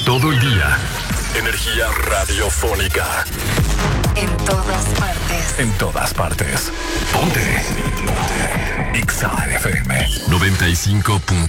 Todo el día. Energía radiofónica. En todas partes. En todas partes. Ponte. Ponte. Exa FM 95.1.